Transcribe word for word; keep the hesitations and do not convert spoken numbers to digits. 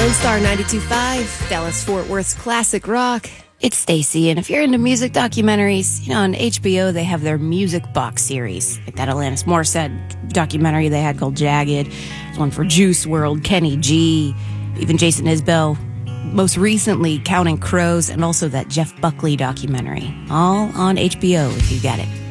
Star ninety-two point five, Dallas-Fort Worth's classic rock. It's Stacy, and if you're into music documentaries, you know, on H B O they have their Music Box series, like that Alanis Morissette documentary they had called Jagged. There's one for Juice world, Kenny G, even Jason Isbell. Most recently, Counting Crows, and also that Jeff Buckley documentary. All on H B O if you get it.